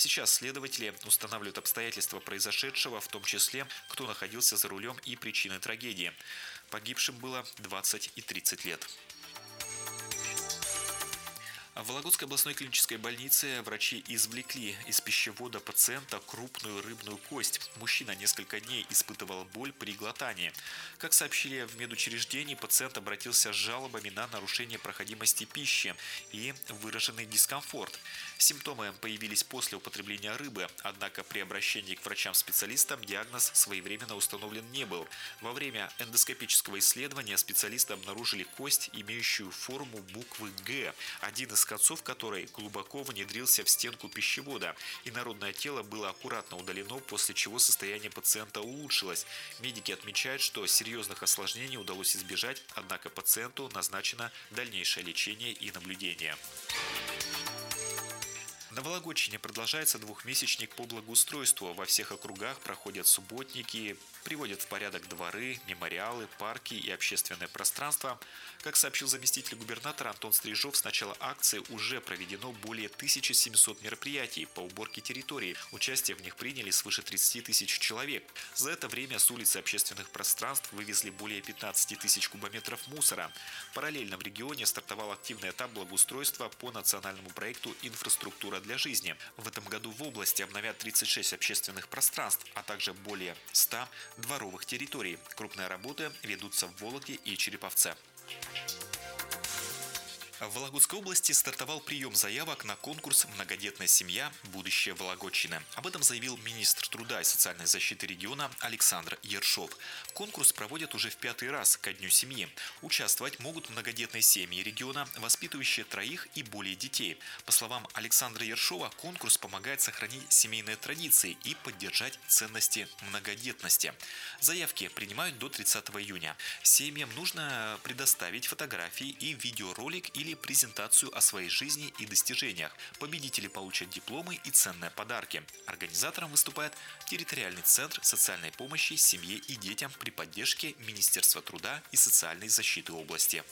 Сейчас следователи устанавливают обстоятельства произошедшего, в том числе, кто находился за рулем и причины трагедии. Погибшим было 20 и 30 лет. В Вологодской областной клинической больнице врачи извлекли из пищевода пациента крупную рыбную кость. Мужчина несколько дней испытывал боль при глотании. Как сообщили в медучреждении, пациент обратился с жалобами на нарушение проходимости пищи и выраженный дискомфорт. Симптомы появились после употребления рыбы, однако при обращении к врачам-специалистам диагноз своевременно установлен не был. Во время эндоскопического исследования специалисты обнаружили кость, имеющую форму буквы «Г», один из концов которой глубоко внедрился в стенку пищевода. Инородное тело было аккуратно удалено, после чего состояние пациента улучшилось. Медики отмечают, что серьезных осложнений удалось избежать, однако пациенту назначено дальнейшее лечение и наблюдение. На Вологодчине продолжается двухмесячник по благоустройству. Во всех округах проходят субботники, приводят в порядок дворы, мемориалы, парки и общественное пространство. Как сообщил заместитель губернатора Антон Стрижов, с начала акции уже проведено более 1700 мероприятий по уборке территории. Участие в них приняли свыше 30 тысяч человек. За это время с улиц и общественных пространств вывезли более 15 тысяч кубометров мусора. Параллельно в регионе стартовал активный этап благоустройства по национальному проекту «Инфраструктура для жизни». В этом году в области обновят 36 общественных пространств, а также более 100 дворовых территорий. Крупные работы ведутся в Вологде и Череповце. В Вологодской области стартовал прием заявок на конкурс «Многодетная семья. Будущее Вологодчины». Об этом заявил министр труда и социальной защиты региона Александр Ершов. Конкурс проводят уже в 5-й раз ко Дню семьи. Участвовать могут многодетные семьи региона, воспитывающие 3 и более детей. По словам Александра Ершова, конкурс помогает сохранить семейные традиции и поддержать ценности многодетности. Заявки принимают до 30 июня. Семьям нужно предоставить фотографии и видеоролик или презентацию о своей жизни и достижениях. Победители получат дипломы и ценные подарки. Организатором выступает территориальный центр социальной помощи семье и детям при поддержке Министерства труда и социальной защиты области.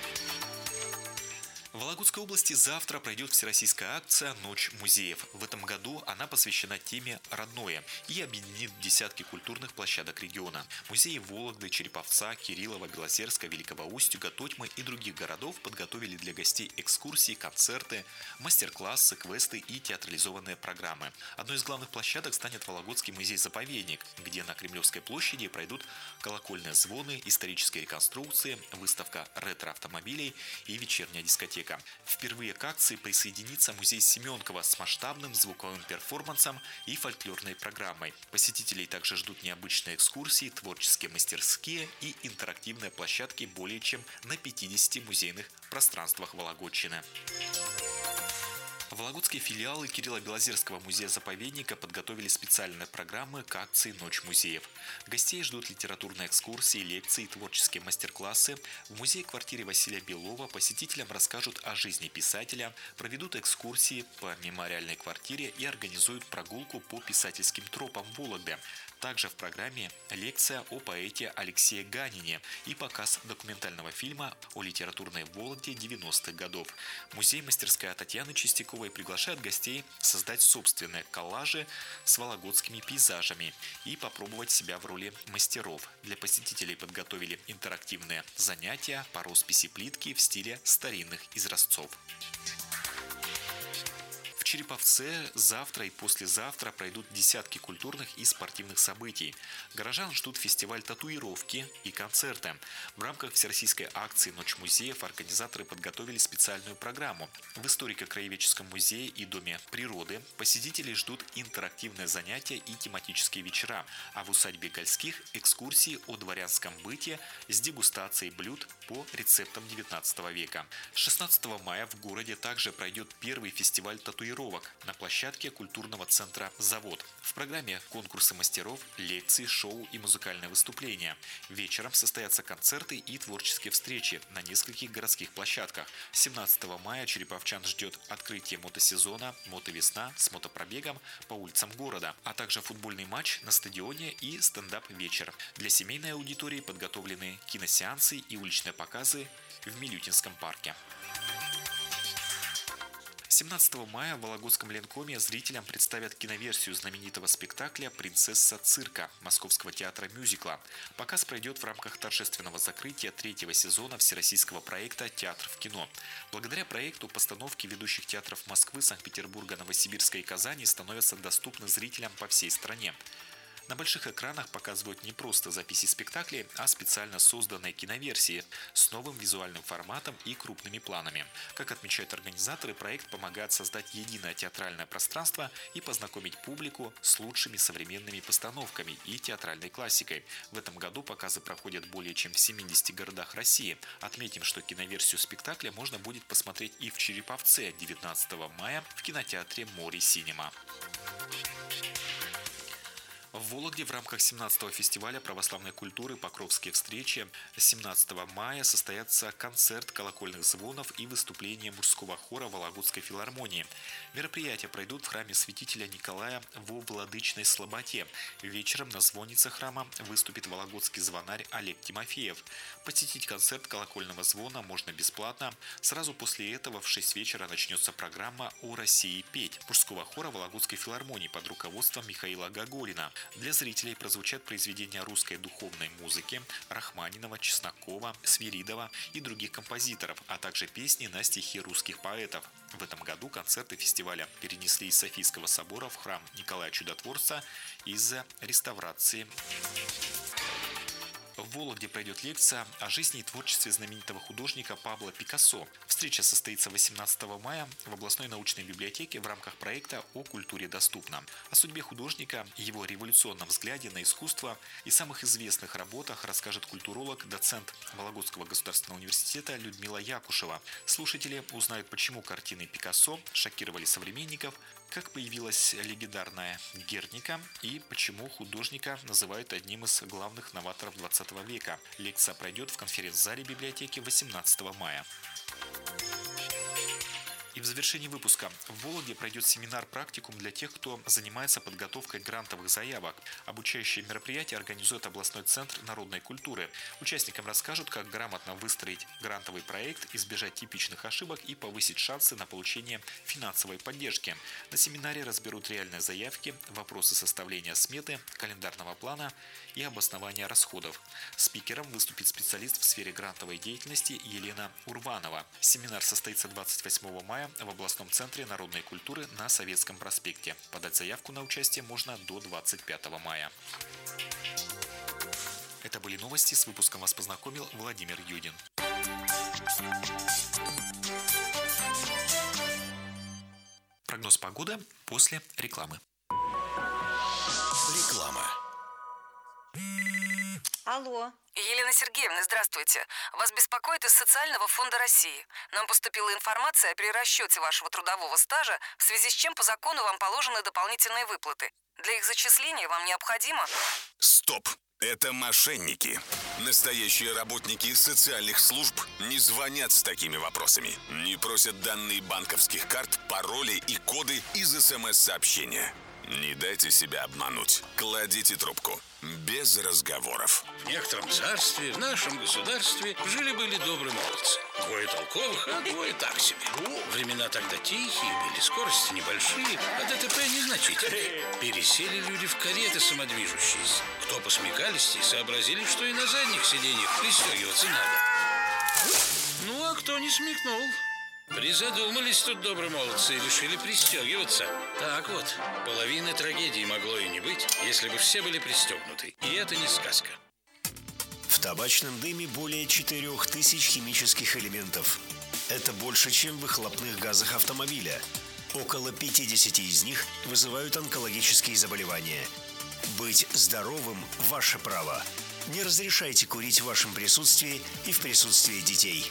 В Вологодской области завтра пройдет всероссийская акция «Ночь музеев». В этом году она посвящена теме «Родное» и объединит десятки культурных площадок региона. Музеи Вологды, Череповца, Кириллова, Белозерска, Великого Устюга, Тотьмы и других городов подготовили для гостей экскурсии, концерты, мастер-классы, квесты и театрализованные программы. Одной из главных площадок станет Вологодский музей-заповедник, где на Кремлевской площади пройдут колокольные звоны, исторические реконструкции, выставка ретро-автомобилей и вечерняя дискотека. Впервые к акции присоединится музей Семенкова с масштабным звуковым перформансом и фольклорной программой. Посетителей также ждут необычные экскурсии, творческие мастерские и интерактивные площадки более чем на 50 музейных пространствах Вологодчины. Вологодские филиалы Кирилло-Белозерского музея-заповедника подготовили специальные программы к акции «Ночь музеев». Гостей ждут литературные экскурсии, лекции и творческие мастер-классы. В музее-квартире Василия Белова посетителям расскажут о жизни писателя, проведут экскурсии по мемориальной квартире и организуют прогулку по писательским тропам Вологды. Также в программе лекция о поэте Алексее Ганине и показ документального фильма о литературной Вологде 90-х годов. Музей-мастерская Татьяны Чистяковой приглашает гостей создать собственные коллажи с вологодскими пейзажами и попробовать себя в роли мастеров. Для посетителей подготовили интерактивные занятия по росписи плитки в стиле старинных изразцов. В Череповце завтра и послезавтра пройдут десятки культурных и спортивных событий. Горожан ждут фестиваль татуировки и концерты. В рамках всероссийской акции «Ночь музеев» организаторы подготовили специальную программу. В историко-краеведческом музее и Доме природы посетителей ждут интерактивные занятия и тематические вечера, а в усадьбе Гольских – экскурсии о дворянском быте с дегустацией блюд по рецептам 19 века. 16 мая в городе также пройдет первый фестиваль татуировок на площадке культурного центра «Завод». В программе конкурсы мастеров, лекции, шоу и музыкальные выступления. Вечером состоятся концерты и творческие встречи на нескольких городских площадках. 17 мая череповчан ждет открытие мотосезона «Мотовесна» с мотопробегом по улицам города, а также футбольный матч на стадионе и стендап-вечер. Для семейной аудитории подготовлены киносеансы и уличные показы в Милютинском парке. 17 мая в Вологодском Ленкоме зрителям представят киноверсию знаменитого спектакля «Принцесса цирка» Московского театра мюзикла. Показ пройдет в рамках торжественного закрытия третьего сезона всероссийского проекта «Театр в кино». Благодаря проекту постановки ведущих театров Москвы, Санкт-Петербурга, Новосибирска и Казани становятся доступны зрителям по всей стране. На больших экранах показывают не просто записи спектаклей, а специально созданные киноверсии с новым визуальным форматом и крупными планами. Как отмечают организаторы, проект помогает создать единое театральное пространство и познакомить публику с лучшими современными постановками и театральной классикой. В этом году показы проходят более чем в 70 городах России. Отметим, что киноверсию спектакля можно будет посмотреть и в Череповце 19 мая в кинотеатре «Море Синема». В Вологде в рамках 17-го фестиваля православной культуры «Покровские встречи» 17 мая состоятся концерт колокольных звонов и выступление мужского хора Вологодской филармонии. Мероприятия пройдут в храме святителя Николая во Владычной Слободе. Вечером на звоннице храма выступит вологодский звонарь Олег Тимофеев. Посетить концерт колокольного звона можно бесплатно. Сразу после этого в 6 вечера начнется программа «О России петь» мужского хора Вологодской филармонии под руководством Михаила Гаголина. Для зрителей прозвучат произведения русской духовной музыки Рахманинова, Чеснокова, Свиридова и других композиторов, а также песни на стихи русских поэтов. В этом году концерты фестиваля перенесли из Софийского собора в храм Николая Чудотворца из-за реставрации. В Вологде пройдет лекция о жизни и творчестве знаменитого художника Пабло Пикассо. Встреча состоится 18 мая в областной научной библиотеке в рамках проекта «О культуре доступно». О судьбе художника, его революционном взгляде на искусство и самых известных работах расскажет культуролог, доцент Вологодского государственного университета Людмила Якушева. Слушатели узнают, почему картины Пикассо шокировали современников, как появилась легендарная Герника и почему художника называют одним из главных новаторов 20 века. Лекция пройдет в конференц-зале библиотеки 18 мая. И в завершении выпуска в Вологде пройдет семинар-практикум для тех, кто занимается подготовкой грантовых заявок. Обучающее мероприятие организует областной центр народной культуры. Участникам расскажут, как грамотно выстроить грантовый проект, избежать типичных ошибок и повысить шансы на получение финансовой поддержки. На семинаре разберут реальные заявки, вопросы составления сметы, календарного плана и обоснования расходов. Спикером выступит специалист в сфере грантовой деятельности Елена Урванова. Семинар состоится 28 мая в областном центре народной культуры на Советском проспекте. Подать заявку на участие можно до 25 мая. Это были новости. С выпуском вас познакомил Владимир Юдин. Прогноз погоды после рекламы. Реклама. Алло. Елена Сергеевна, здравствуйте. Вас беспокоит из Социального фонда России. Нам поступила информация о перерасчете вашего трудового стажа, в связи с чем по закону вам положены дополнительные выплаты. Для их зачисления вам необходимо... Стоп! Это мошенники. Настоящие работники социальных служб не звонят с такими вопросами. Не просят данные банковских карт, пароли и коды из СМС-сообщения. Не дайте себя обмануть. Кладите трубку. Без разговоров. В некотором царстве, в нашем государстве, жили-были добрые молодцы. Двое толковых, а двое так себе. Времена тогда тихие были, скорости небольшие, а ДТП незначительные. Пересели люди в кареты самодвижущиеся. Кто посмекалистей, сообразили, что и на задних сиденьях пристегиваться надо. Ну, а кто не смекнул? Призадумались тут добрые молодцы и решили пристегиваться. Так вот, половины трагедии могло и не быть, если бы все были пристегнуты. И это не сказка. В табачном дыме более 4000 химических элементов. Это больше, чем в выхлопных газах автомобиля. Около 50 из них вызывают онкологические заболевания. Быть здоровым – ваше право. Не разрешайте курить в вашем присутствии и в присутствии детей.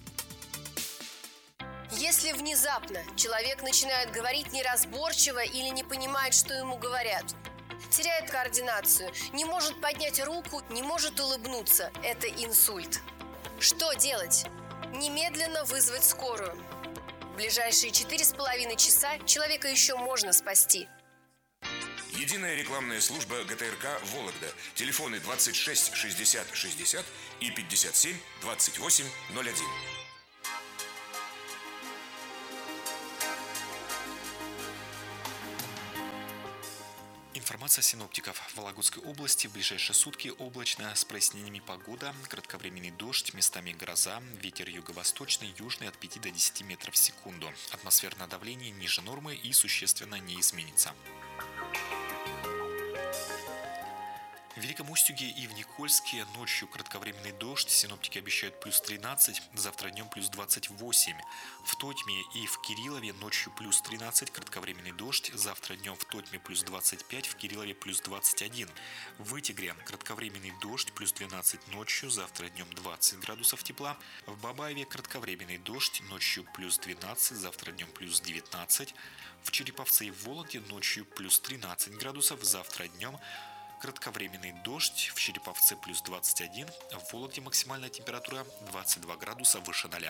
Если внезапно человек начинает говорить неразборчиво или не понимает, что ему говорят, теряет координацию, не может поднять руку, не может улыбнуться, это инсульт. Что делать? Немедленно вызвать скорую. В ближайшие 4,5 часа человека еще можно спасти. Единая рекламная служба ГТРК «Вологда». Телефоны 26 60 60 и 57 28 01. Информация синоптиков. В Вологодской области в ближайшие сутки облачно, с прояснениями погода, кратковременный дождь, местами гроза, ветер юго-восточный, южный от 5 до 10 метров в секунду. Атмосферное давление ниже нормы и существенно не изменится. В Великом Устюге и в Никольске ночью кратковременный дождь, синоптики обещают плюс 13, завтра днем плюс 28. В Тотьме и в Кириллове ночью плюс 13, кратковременный дождь, завтра днем в Тотьме плюс 25, в Кириллове плюс 21. В Вытегре кратковременный дождь, плюс 12 ночью, завтра днем 20 градусов тепла. В Бабаеве кратковременный дождь, ночью плюс 12, завтра днем плюс 19. В Череповце и в Вологде ночью плюс 13 градусов, завтра днем кратковременный дождь, в Череповце плюс 21, в Вологде максимальная температура 22 градуса выше 0.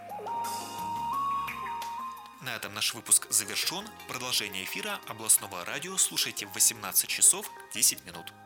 На этом наш выпуск завершен. Продолжение эфира областного радио слушайте в 18 часов 10 минут.